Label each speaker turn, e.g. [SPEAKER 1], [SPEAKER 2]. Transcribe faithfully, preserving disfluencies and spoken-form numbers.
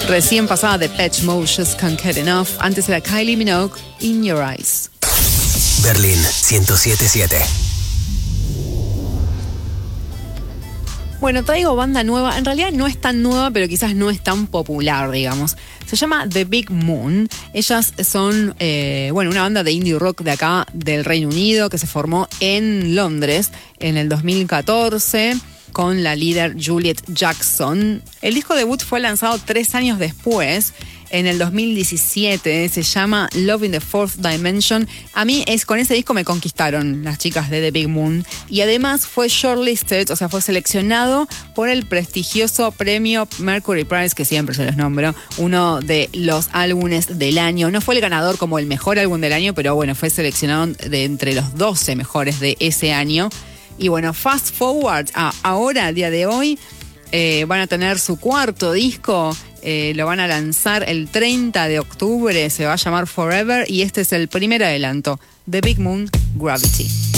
[SPEAKER 1] Recién pasada de Depeche Mode, Just Can't Get Enough. Antes era Kylie Minogue, In Your Eyes.
[SPEAKER 2] Berlín ciento siete punto siete.
[SPEAKER 1] Bueno, traigo banda nueva. En realidad no es tan nueva, pero quizás no es tan popular, digamos. Se llama The Big Moon. Ellas son, eh, bueno, una banda de indie rock de acá, del Reino Unido, que se formó en Londres en el dos mil catorce con la líder Juliet Jackson. El disco debut fue lanzado tres años después, en el dos mil diecisiete, se llama Love in the Fourth Dimension. A mí es con ese disco me conquistaron las chicas de The Big Moon, y además fue shortlisted, o sea, fue seleccionado por el prestigioso premio Mercury Prize, que siempre se los nombro, uno de los álbumes del año. No fue el ganador como el mejor álbum del año, pero bueno, fue seleccionado de entre los doce mejores de ese año. Y bueno, fast forward a ahora, al día de hoy, eh, van a tener su cuarto disco. Eh, lo van a lanzar el treinta de octubre, se va a llamar Forever, y este es el primer adelanto, The Big Moon, Gravity.